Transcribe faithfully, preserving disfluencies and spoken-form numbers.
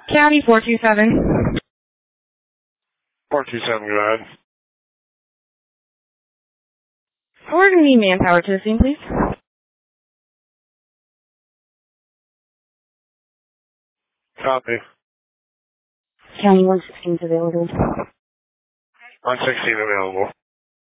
County four two seven. four two seven, go ahead. We're going to need manpower to the scene, please. Copy. County one sixteen is available. one sixteen available.